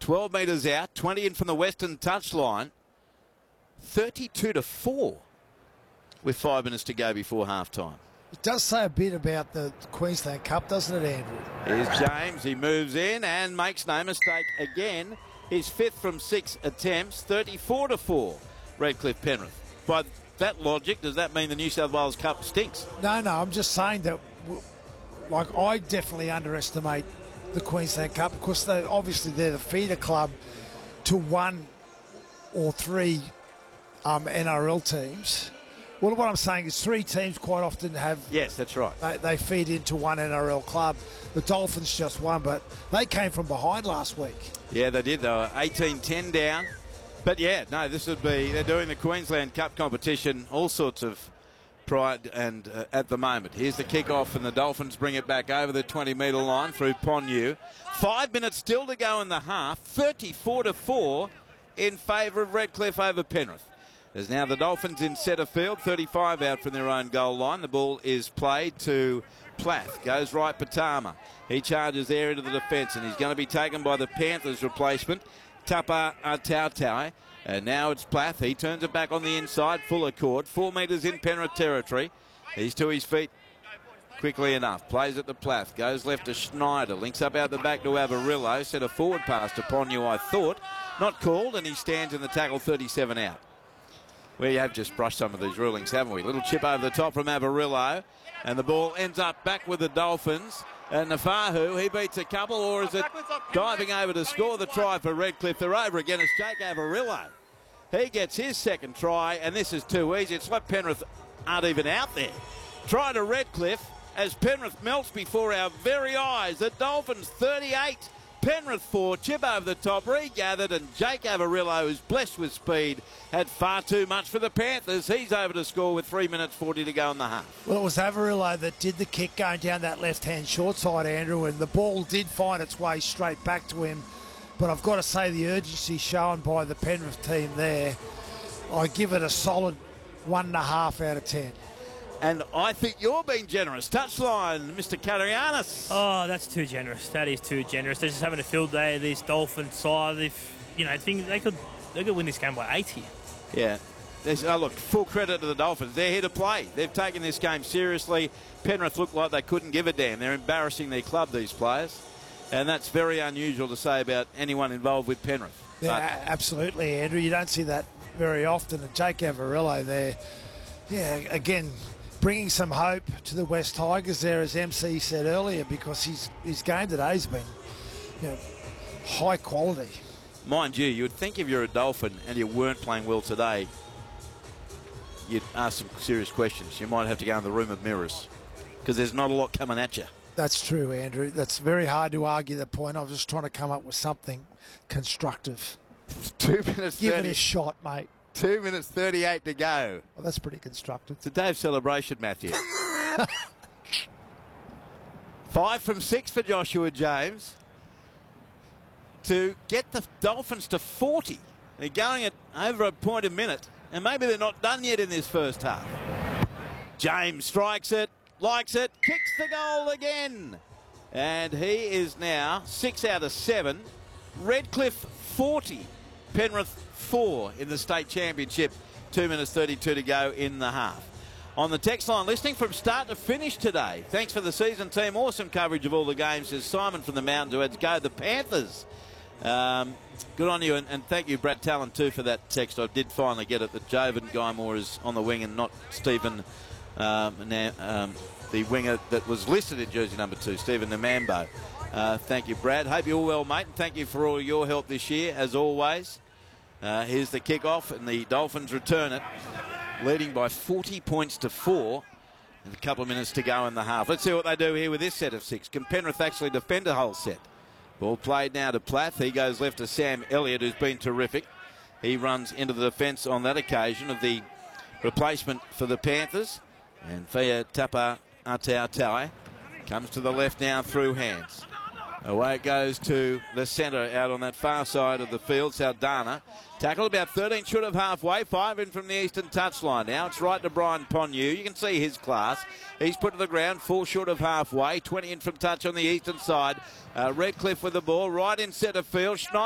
12 metres out, 20 in from the western touchline. 32-4 with 5 minutes to go before half-time. It does say a bit about the Queensland Cup, doesn't it, Andrew? Here's James. He moves in and makes no mistake again. His 5th from 6 attempts. 34-4, Redcliffe Penrith. By that logic, does that mean the New South Wales Cup stinks? No, I'm just saying that, like, I definitely underestimate the Queensland Cup because they're the feeder club to 1 or 3 NRL teams. Well, what I'm saying is 3 teams quite often have... Yes, that's right. They feed into 1 NRL club. The Dolphins just won, but they came from behind last week. Yeah, they did. They were 18-10 down. But, yeah, no, this would be... They're doing the Queensland Cup competition, all sorts of pride and at the moment. Here's the kick-off, and the Dolphins bring it back over the 20-metre line through Ponyu. 5 minutes still to go in the half. 34-4 in favour of Redcliffe over Penrith. There's now the Dolphins in centre field, 35 out from their own goal line. The ball is played to Plath. Goes right Patama. He charges there into the defence, and he's going to be taken by the Panthers replacement, Tapa Atautau. And now it's Plath. He turns it back on the inside, full accord. 4 metres in Penrith territory. He's to his feet quickly enough. Plays it to Plath. Goes left to Schneider. Links up out the back to Avarillo. Set a forward pass to Ponyu, I thought. Not called, and he stands in the tackle, 37 out. We have just brushed some of these rulings, haven't we? Little chip over the top from Avarillo, and the ball ends up back with the Dolphins. And Nafahu, he beats a couple, or is it diving over to score the try for Redcliffe? They're over again. It's Jake Avarillo. He gets his second try, and this is too easy. It's like Penrith aren't even out there. Try to Redcliffe as Penrith melts before our very eyes. The Dolphins 38. Penrith 4, chip over the top, regathered, and Jake Avarillo, who's blessed with speed, had far too much for the Panthers. He's over to score with 3 minutes 40 to go in the half. Well, it was Avarillo that did the kick going down that left-hand short side, Andrew, and the ball did find its way straight back to him. But I've got to say the urgency shown by the Penrith team there, I give it a solid 1.5 out of 10. And I think you're being generous. Touchline, Mr. Karianis. Oh, that's too generous. That is too generous. They're just having a field day. This Dolphin side, think they could win this game by 80. Yeah. Look, full credit to the Dolphins. They're here to play. They've taken this game seriously. Penrith looked like they couldn't give a damn. They're embarrassing their club, these players. And that's very unusual to say about anyone involved with Penrith. Yeah, absolutely, Andrew. You don't see that very often. And Jake Avarillo there, again, bringing some hope to the West Tigers there, as MC said earlier, because his game today's been high quality. Mind you, you would think if you're a Dolphin and you weren't playing well today, you'd ask some serious questions. You might have to go in the room of mirrors because there's not a lot coming at you. That's true, Andrew. That's very hard to argue the point. I was just trying to come up with something constructive. 2 minutes Give 30. it a shot, mate. 2 minutes 38 to go. Well, that's pretty constructive. It's a Dave celebration, Matthew. 5 from 6 for Joshua James to get the Dolphins to 40. They're going at over a point a minute, and maybe they're not done yet in this first half. James strikes it, likes it, kicks the goal again. And he is now 6 out of 7. Redcliffe 40, Penrith 4 in the state championship. 2 minutes 32 to go in the half. On the text line, listening from start to finish today. Thanks for the season, team. Awesome coverage of all the games, says Simon from the Mountain Heads. Go the Panthers. Good on you, and thank you, Brad Talon, too, for that text. I did finally get it that Jovan Guymore is on the wing and not Stephen, the winger that was listed in jersey number 2, Stephen Namambo. Thank you, Brad. Hope you're all well, mate, and thank you for all your help this year, as always. Here's the kick-off, and the Dolphins return it, leading by 40 points to 4. With a couple of minutes to go in the half. Let's see what they do here with this set of 6. Can Penrith actually defend a whole set? Ball played now to Plath. He goes left to Sam Elliott, who's been terrific. He runs into the defence on that occasion of the replacement for the Panthers. And Fia Tapa Atautau comes to the left now through hands. Away it goes to the centre out on that far side of the field. Saldana tackled about 13 short of halfway. 5 in from the eastern touchline. Now it's right to Brian Ponyu. You can see his class. He's put to the ground 4 short of halfway. 20 in from touch on the eastern side. Redcliffe with the ball right in centre field. Schneider